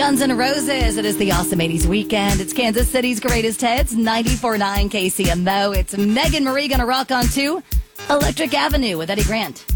Guns N' Roses. It is the Awesome 80s weekend. It's Kansas City's greatest hits, 94.9 KCMO. It's Megan Marie gonna rock on to Electric Avenue with Eddie Grant.